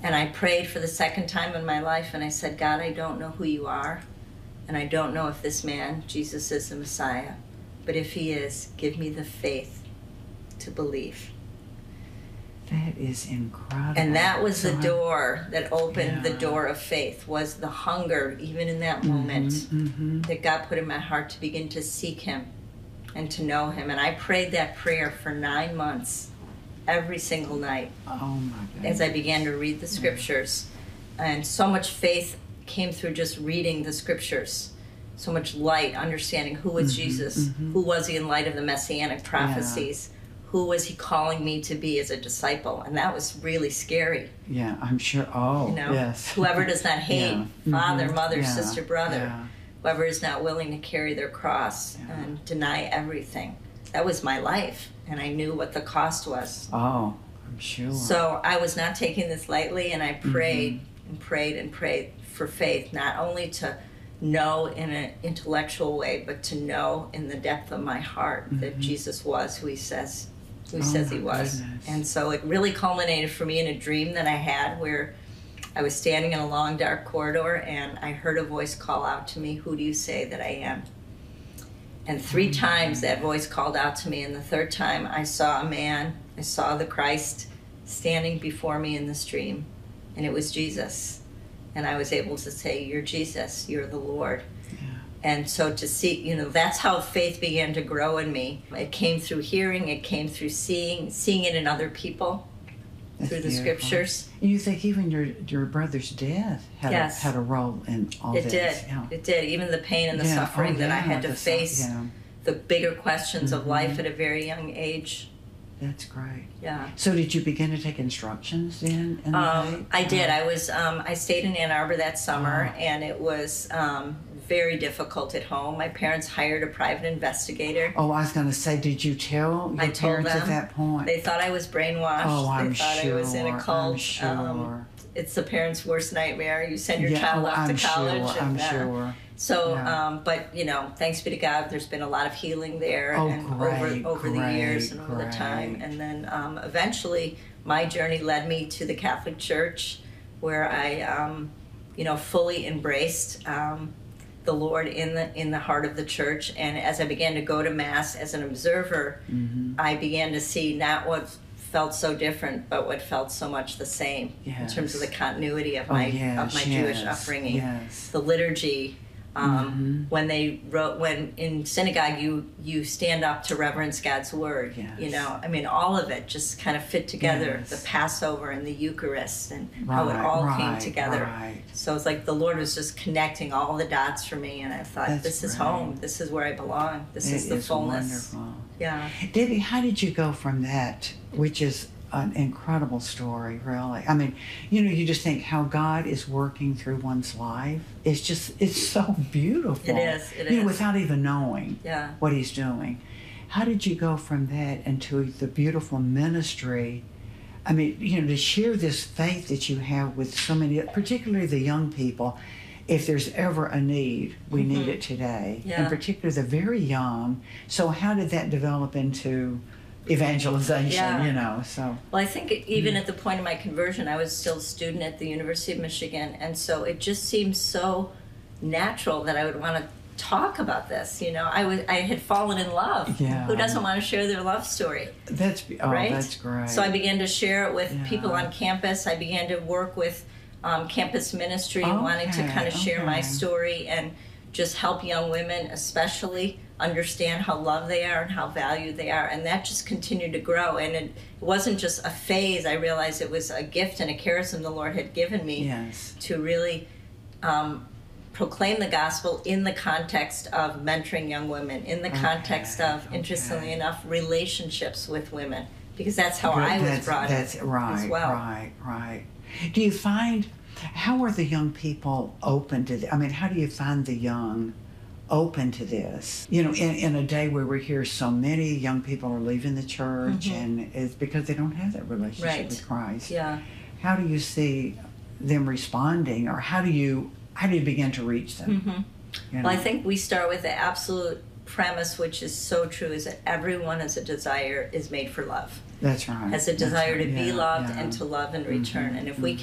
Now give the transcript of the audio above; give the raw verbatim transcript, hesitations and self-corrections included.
And I prayed for the second time in my life, and I said, God, I don't know who you are, and I don't know if this man, Jesus, is the Messiah, but if he is, give me the faith to believe. That is incredible. And that was So the I- door that opened the Yeah. door of faith, was the hunger, even in that moment, mm-hmm. that God put in my heart to begin to seek him and to know him. And I prayed that prayer for nine months, every single night, Oh my God. as I began to read the scriptures. And so much faith came through just reading the scriptures. So much light, understanding who was Mhm, Jesus, mhm. who was he in light of the messianic prophecies, who was he calling me to be as a disciple. And that was really scary. Yeah, I'm sure. Oh, You know, yes. whoever does not hate Yeah. father, Mhm. mother, Yeah. sister, brother, Yeah. whoever is not willing to carry their cross Yeah. and deny everything. That was my life, and I knew what the cost was. Oh, I'm sure. So I was not taking this lightly, and I prayed Mm-hmm. and prayed and prayed for faith, not only to know in an intellectual way, but to know in the depth of my heart that Mhm. Jesus was who he says who he Oh, says he my was. goodness. And so it really culminated for me in a dream that I had, where I was standing in a long dark corridor, and I heard a voice call out to me, "Who do you say that I am?" And three Mm-hmm. times that voice called out to me, and the third time I saw a man, I saw the Christ standing before me in this dream, and it was Jesus. And I was able to say, "You're Jesus, you're the Lord." Yeah. And so to see, you know, that's how faith began to grow in me. It came through hearing, it came through seeing, seeing it in other people, That's through the beautiful. scriptures. And you think even your your brother's death had Yes. a, had a role in all It this? did, Yeah. it did. Even the pain and the Yeah. suffering Oh, that I yeah, had to the su- face, Yeah, the bigger questions of Mhm. life at a very young age. that's great. Yeah. So did you begin to take instructions then? In the Um, faith? I did. Uh, I was. Um, I stayed in Ann Arbor that summer, Oh. and it was um, very difficult at home. My parents hired a private investigator. Oh, I was going to say, did you tell your I told parents at them. that point? They thought I was brainwashed. oh, I'm they thought sure. I was in a cult. I'm sure. Um, it's the parent's worst nightmare. You send your yeah, child oh, off I'm to college. Sure, and, I'm uh, sure. So, Yeah. um, but you know, thanks be to God, there's been a lot of healing there, Oh, and great, over over the great, years and over the time, great. and then um, eventually, my journey led me to the Catholic Church, where I, um, you know, fully embraced um, the Lord in the in the heart of the church. And as I began to go to Mass as an observer, Mhm. I began to see not what felt so different, but what felt so much the same in Yes. terms of the continuity of Oh, my yes, of my Jewish yes, upbringing, Yes. the liturgy. Um, Mhm. When they wrote, when in synagogue you you stand up to reverence God's word. Yes. You know, I mean, all of it just kind of fit together. Yes. The Passover and the Eucharist and Right, how it all right, came together. Right. So it's like the Lord was just connecting all the dots for me, and I thought, That's this is great. home. This is where I belong. This It is the is fullness. wonderful. Yeah. Debbie, how did you go from that, which is an incredible story, really? I mean, you know, you just think how God is working through one's life. It's just, it's so beautiful. It is, it you know, is. without even knowing Yeah. what He's doing. How did you go from that into the beautiful ministry? I mean, you know, to share this faith that you have with so many, particularly the young people. If there's ever a need, we Mhm. need it today. Yeah. In particular, the very young. So how did that develop into evangelization, Yeah. you know? So Well, I think even Mm. at the point of my conversion, I was still a student at the University of Michigan, and so it just seemed so natural that I would want to talk about this. You know, I was I had fallen in love. Yeah. Who doesn't want to share their love story, that's oh, right? that's great. So I began to share it with Yeah. people on campus. I began to work with um, campus ministry, and wanting to Okay, kind of share my okay. story and just help young women, especially, understand how loved they are and how valued they are. And that just continued to grow. And it wasn't just a phase. I realized it was a gift and a charism the Lord had given me yes. to really um, proclaim the gospel in the context of mentoring young women, in the Okay, context of, okay. interestingly enough, relationships with women. Because that's how Good, I was that's, brought That's up right, as well. right, right. Do you find, how are the young people open to the, I mean, how do you find the young open to this? You know, in, in a day where we hear so many young people are leaving the church, Mhm. and it's because they don't have that relationship Right. with Christ. Yeah. How do you see them responding, or how do you, how do you begin to reach them? hmm You Well, I know? think we start with the absolute premise, which is so true, is that everyone has a desire, is made for love. That's right. Has a That's desire right. to be Yeah, loved yeah. and to love in return. Mhm, And if we mhm.